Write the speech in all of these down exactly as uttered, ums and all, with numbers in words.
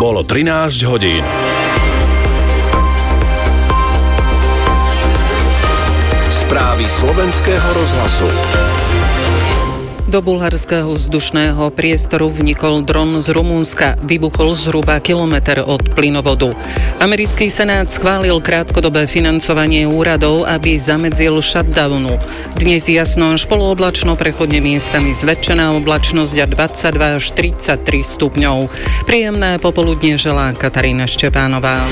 Bolo trinásť hodín. Správy slovenského rozhlasu. Do bulharského vzdušného priestoru vnikol dron z Rumunska. Vybuchol zhruba kilometer od plynovodu. Americký senát schválil krátkodobé financovanie úradov, aby zamedzil shutdownu. Dnes jasno až polooblačno, prechodne miestami zväčšená oblačnosť a dvadsaťdva až tridsaťtri stupňov. Príjemné popoludne želá Katarína Štepánová.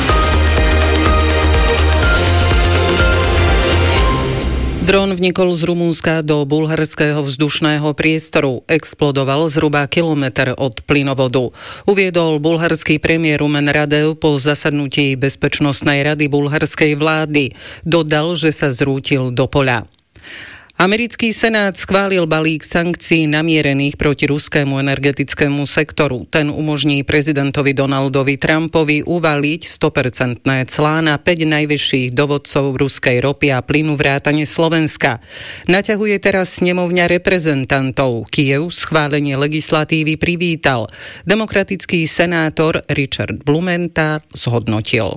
Dron vnikol z Rumunska do bulharského vzdušného priestoru. Explodoval zhruba kilometr od plynovodu. Uviedol bulharský premiér Rumen Radev po zasadnutí Bezpečnostnej rady bulharskej vlády. Dodal, že sa zrútil do poľa. Americký senát schválil balík sankcií namierených proti ruskému energetickému sektoru. Ten umožní prezidentovi Donaldovi Trumpovi uvaliť sto percent clá na päť najvyšších dovodcov ruskej ropy a plynu vrátane Slovenska. Naťahuje teraz snemovňa reprezentantov. Kyjev schválenie legislatívy privítal. Demokratický senátor Richard Blumenthal zhodnotil.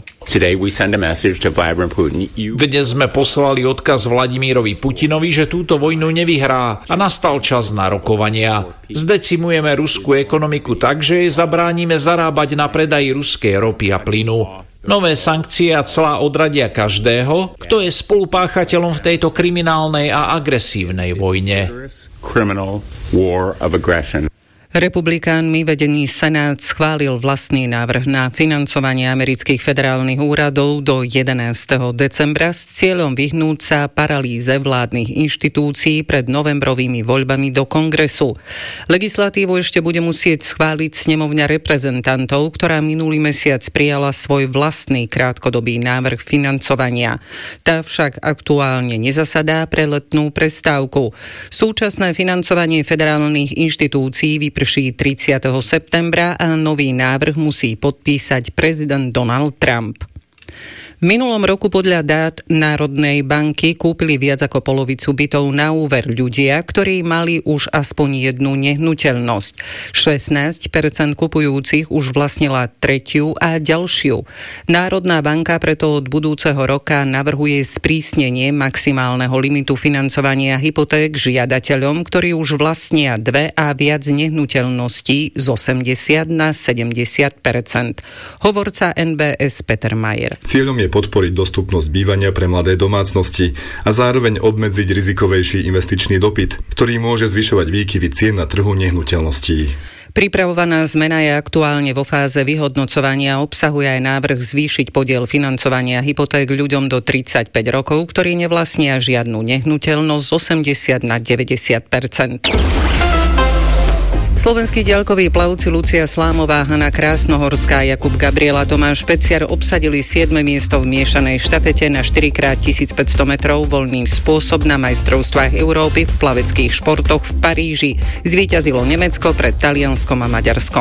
Dnes sme poslali odkaz Vladimírovi Putinovi, že túto vojnu nevyhrá a nastal čas na rokovania. Zdecimujeme ruskú ekonomiku tak, že jej zabránime zarábať na predaji ruskej ropy a plynu. Nové sankcie a clá odradia každého, kto je spolupáchateľom v tejto kriminálnej a agresívnej vojne. Republikánmi vedený senát schválil vlastný návrh na financovanie amerických federálnych úradov do jedenásteho decembra s cieľom vyhnúť sa paralýze vládnych inštitúcií pred novembrovými voľbami do kongresu. Legislatívu ešte bude musieť schváliť snemovňa reprezentantov, ktorá minulý mesiac prijala svoj vlastný krátkodobý návrh financovania. Tá však aktuálne nezasadá pre letnú prestávku. Súčasné financovanie federálnych inštitúcií vyprší tridsiateho septembra a nový návrh musí podpísať prezident Donald Trump. V minulom roku podľa dát Národnej banky kúpili viac ako polovicu bytov na úver ľudia, ktorí mali už aspoň jednu nehnuteľnosť. šestnásť percent kupujúcich už vlastnila tretiu a ďalšiu. Národná banka preto od budúceho roka navrhuje sprísnenie maximálneho limitu financovania hypoték žiadateľom, ktorí už vlastnia dve a viac nehnuteľností z osemdesiat na sedemdesiat percent. Hovorca en bé es Peter Majer. Cieľom je podporiť dostupnosť bývania pre mladé domácnosti a zároveň obmedziť rizikovejší investičný dopyt, ktorý môže zvyšovať výkyvy cien na trhu nehnuteľností. Pripravovaná zmena je aktuálne vo fáze vyhodnocovania a obsahuje aj návrh zvýšiť podiel financovania hypoték ľuďom do tridsaťpäť rokov, ktorí nevlastnia žiadnu nehnuteľnosť z osemdesiat na deväťdesiat percent. Slovenskí diaľkoví plavci Lucia Slámová, Hana Krásnohorská a Jakub Gabriela Tomáš Peciar obsadili siedme miesto v miešanej štafete na štyri krát tisícpäťsto metrov voľný spôsob na majstrovstvách Európy v plaveckých športoch v Paríži. Zvíťazilo Nemecko pred Talianskom a Maďarskom.